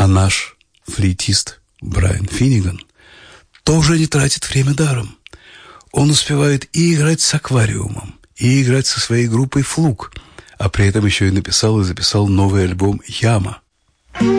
А наш флейтист Брайан Финниган тоже не тратит время даром. Он успевает и играть с «Аквариумом», и играть со своей группой «Флук», а при этом еще и написал и записал новый альбом «Яма».